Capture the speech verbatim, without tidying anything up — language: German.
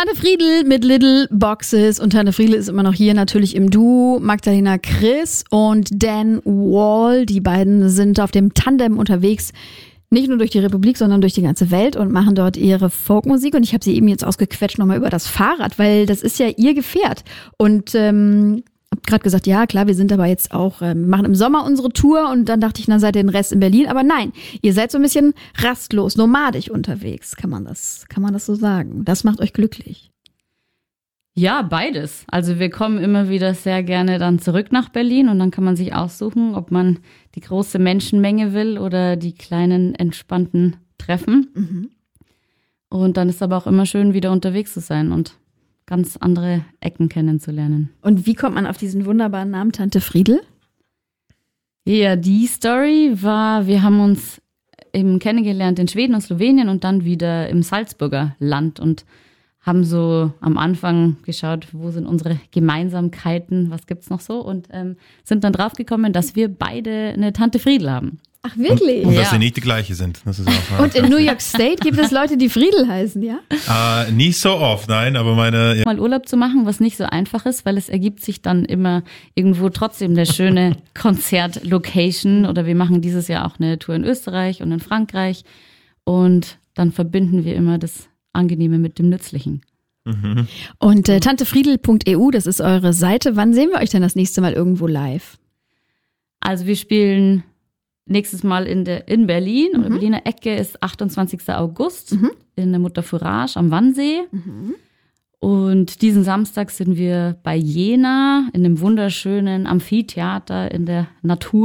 Tante Friedl mit Little Boxes und Tante Friedl ist immer noch hier, natürlich im Duo. Magdalena Chris und Dan Wall, die beiden sind auf dem Tandem unterwegs, nicht nur durch die Republik, sondern durch die ganze Welt und machen dort ihre Folkmusik. Und ich habe sie eben jetzt ausgequetscht nochmal über das Fahrrad, weil das ist ja ihr Gefährt. Und ähm, habe gerade gesagt, ja klar, wir sind aber jetzt auch, ähm, machen im Sommer unsere Tour und dann dachte ich, dann seid ihr den Rest in Berlin. Aber nein, ihr seid so ein bisschen rastlos, nomadisch unterwegs, kann man das, kann man das so sagen. Das macht euch glücklich. Ja, beides. Also wir kommen immer wieder sehr gerne dann zurück nach Berlin und dann kann man sich aussuchen, ob man die große Menschenmenge will oder die kleinen, entspannten Treffen. Mhm. Und dann ist aber auch immer schön, wieder unterwegs zu sein und ganz andere Ecken kennenzulernen. Und wie kommt man auf diesen wunderbaren Namen Tante Friedl? Ja, die Story war, wir haben uns eben kennengelernt in Schweden und Slowenien und dann wieder im Salzburger Land und haben so am Anfang geschaut, wo sind unsere Gemeinsamkeiten, was gibt's noch so und ähm, sind dann draufgekommen, dass wir beide eine Tante Friedl haben. Ach, wirklich? Und, und dass ja. sie nicht die gleiche sind. Das ist auch und in New York State gibt es Leute, die Friedl heißen, ja? Äh, nicht so oft, nein, aber meine... Ja. Mal Urlaub zu machen, was nicht so einfach ist, weil es ergibt sich dann immer irgendwo trotzdem eine schöne Konzertlocation oder wir machen dieses Jahr auch eine Tour in Österreich und in Frankreich und dann verbinden wir immer das Angenehme mit dem Nützlichen. Mhm. Und äh, tantefriedl punkt e u, das ist eure Seite. Wann sehen wir euch denn das nächste Mal irgendwo live? Also wir spielen nächstes Mal in, der, in Berlin. Mhm. Oder Berliner Ecke ist achtundzwanzigster August mhm. in der Mutter Fourage am Wannsee. Mhm. Und diesen Samstag sind wir bei Jena in einem wunderschönen Amphitheater in der Natur.